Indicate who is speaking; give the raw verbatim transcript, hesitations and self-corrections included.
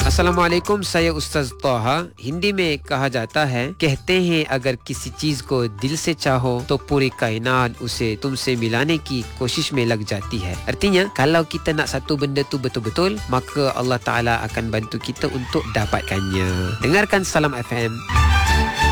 Speaker 1: अस्सलामुअलैकुम, saya उस्ताद तोहा। हिंदी में कहा जाता है, कहते हैं अगर किसी चीज को दिल से चाहो तो पूरी कायनात उसे तुमसे मिलाने की कोशिश में लग जाती है. Artinya, kalau kita nak satu benda tu betul-betul, maka Allah Ta'ala akan bantu kita untuk dapatkannya. Dengarkan Salam F M.